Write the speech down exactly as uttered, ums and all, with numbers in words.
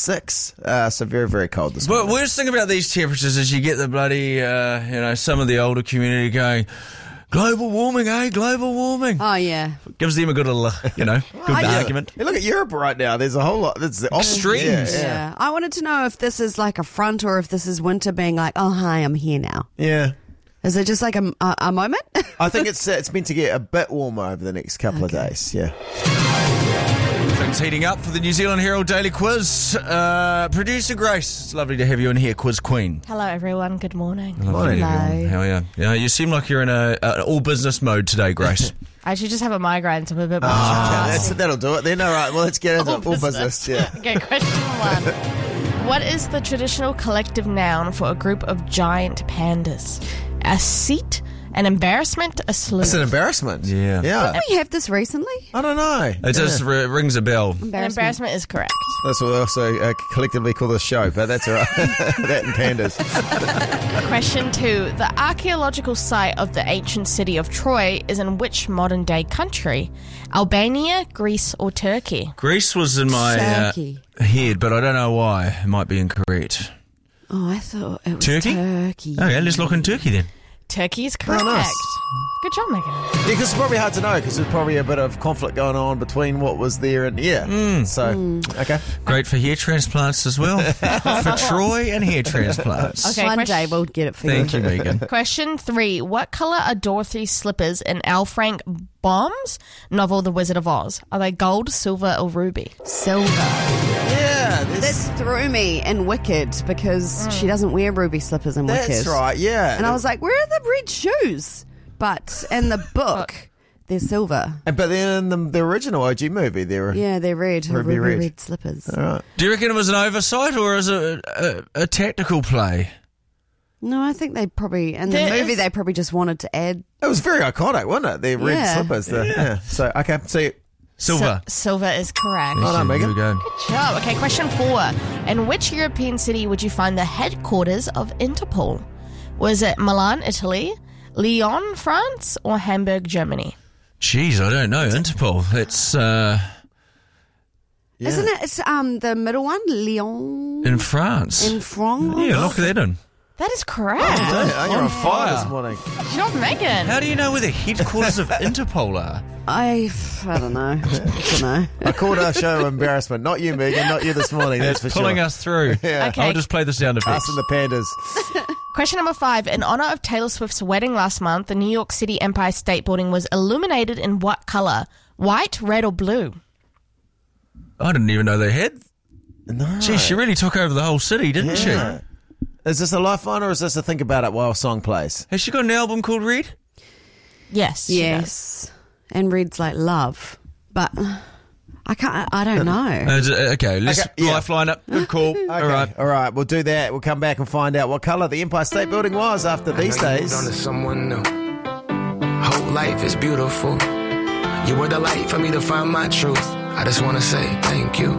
six. Uh, so very, very cold this But morning. worst thing about these temperatures is you get the bloody, uh, you know, some of the older community going, global warming, eh? Global warming. Oh, yeah. Gives them a good little, you know, good Yeah. argument. Hey, look at Europe right now. There's a whole lot. There's the opposite. Extremes. Yeah, Yeah. yeah. I wanted to know if this is like a front or if this is winter being like, oh, hi, I'm here now. Yeah. Is it just like a, a, a moment? I think it's uh, it's meant to get a bit warmer over the next couple of days. Yeah. Things heating up for the New Zealand Herald Daily Quiz. Uh, Producer Grace, it's lovely to have you in here, Quiz Queen. Hello, everyone. Good morning. Lovely to have you Hello. on. How are you? Yeah, you seem like you're in a, a all business mode today, Grace. I actually just have a migraine, so I'm a bit more Ah, stressed. that's, that'll do it then. All right. Well, let's get into All all business. Yeah. Okay, question one. What is the traditional collective noun for a group of giant pandas? A seat, an embarrassment, a sleuth. It's an embarrassment. Yeah. Yeah. Did we have this recently? I don't know. It just Yeah. r- rings a bell. An embarrassment is correct. That's what we also uh, collectively call this show, but that's all right. That and pandas. Question two. The archaeological site of the ancient city of Troy is in which modern-day country? Albania, Greece, or Turkey? Greece was in my uh, Turkey. head, but I don't know why. It might be incorrect. Oh, I thought it was Turkey? Turkey. Okay, let's look in Turkey then. Turkey is correct. nice. Good job, Megan. Yeah, because it's probably hard to know because there's probably a bit of conflict going on between what was there and yeah. So okay. Great for hair transplants as well. For Troy and hair transplants. Okay, One question- day we'll get it for Thank you. you, Megan. Question three. What colour are Dorothy's slippers in L. Frank Baum's novel The Wizard of Oz? Are they gold, silver, or ruby? Silver. Yeah, This that's, threw me in Wicked because she doesn't wear ruby slippers in Wicked. that's right. Yeah, And I was like, where are the red shoes? But in the book, they're silver. And- but then in the, the original O G movie, they were Yeah, they're red. Ruby Ruby red. red, slippers. all right. Do you reckon it was an oversight or is it a, a, a tactical play? No, I think they probably, in the There movie, is- they probably just wanted to add. It was very iconic, wasn't it? The red Yeah. slippers. The, yeah. So okay, so Silver. Sil- silver is correct. Well done, Here Megan. we go. Good job. Okay, question four. In which European city would you find the headquarters of Interpol? Was it Milan, Italy, Lyon, France, or Hamburg, Germany? Jeez, I don't know. Interpol. It's uh, yeah. Isn't it? It's um the middle one, Lyon in France. in France. yeah, lock that in. That is correct. Yeah, you're On on fire fire. this morning. Good job, Megan. How do you know where the headquarters of Interpol are? I, I don't know. I don't know. I called our show embarrassment. Not you, Megan. Not you this morning. That's for Pulling sure. us through. Yeah. Okay. I'll just play the sound effects. Us and the pandas. Question number five. In honor of Taylor Swift's wedding last month, the New York City Empire State Building was illuminated in what color? White, red, or blue? I didn't even know they had. No. Gee, she really took over the whole city, didn't Yeah. Is this a lifeline or is this a think about it while a song plays? she? Has she got an album called Red? Yes. she does. Yes, and red's like love, but I can't. I don't know. Uh, d- okay, let's Okay, yeah. lifeline up. Good call. Okay. All right. All right, we'll do that. We'll come back and find out what colour the Empire State Building was after these I know you days. moved on to someone new. Whole life is beautiful. You were the light for me to find my truth. I just wanna say thank you.